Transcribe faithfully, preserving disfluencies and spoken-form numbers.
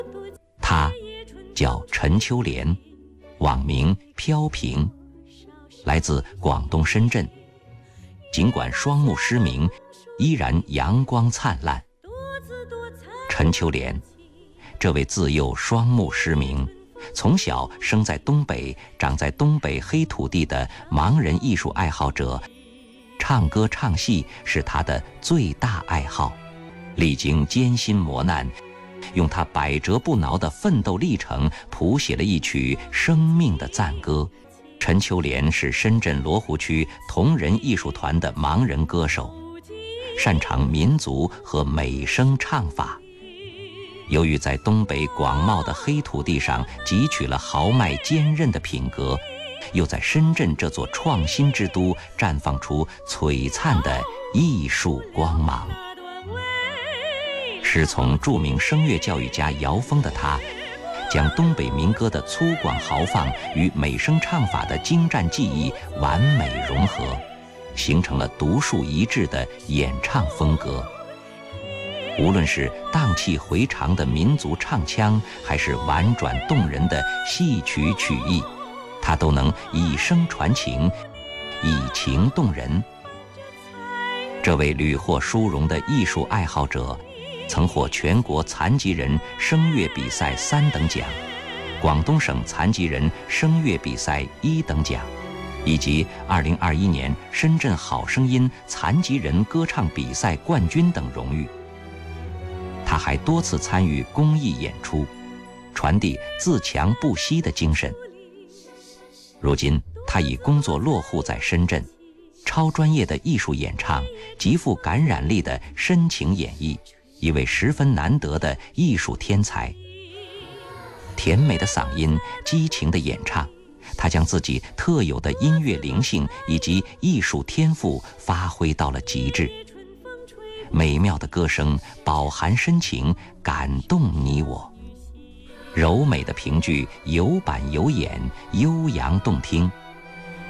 他叫陈秋莲，网名飘萍，来自广东深圳。尽管双目失明，依然阳光灿烂。陈秋莲，这位自幼双目失明，从小生在东北、长在东北黑土地的盲人艺术爱好者，唱歌唱戏是他的最大爱好。历经艰辛磨难，用他百折不挠的奋斗历程谱写了一曲生命的赞歌。陈秋莲是深圳罗湖区同仁艺术团的盲人歌手，擅长民族和美声唱法。由于在东北广袤的黑土地上汲取了豪迈坚韧的品格，又在深圳这座创新之都绽放出璀璨的艺术光芒。师从著名声乐教育家姚峰的他，将东北民歌的粗犷豪放与美声唱法的精湛技艺完美融合，形成了独树一帜的演唱风格。无论是荡气回肠的民族唱腔，还是婉转动人的戏曲曲艺，他都能以声传情，以情动人。这位屡获殊荣的艺术爱好者，曾获全国残疾人声乐比赛三等奖、广东省残疾人声乐比赛一等奖，以及二零二一年深圳好声音残疾人歌唱比赛冠军等荣誉。他还多次参与公益演出，传递自强不息的精神。如今，他已工作落户在深圳，超专业的艺术演唱，极富感染力的深情演绎，一位十分难得的艺术天才。甜美的嗓音，激情的演唱，他将自己特有的音乐灵性以及艺术天赋发挥到了极致。美妙的歌声饱含深情，感动你我。柔美的评剧有板有眼，悠扬动听，